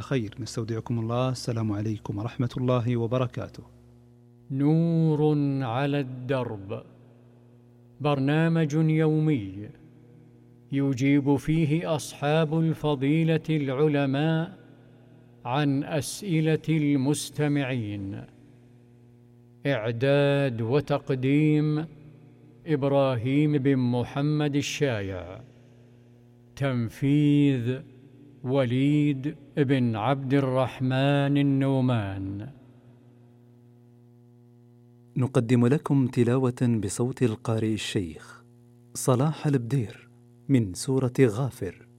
بخير، نستودعكم الله. السلام عليكم ورحمة الله وبركاته. نور على الدرب، برنامج يومي يجيب فيه أصحاب الفضيلة العلماء عن أسئلة المستمعين. إعداد وتقديم إبراهيم بن محمد الشايع. تنفيذ وليد بن عبد الرحمن النومان. نقدم لكم تلاوة بصوت القارئ الشيخ صلاح البدير من سورة غافر.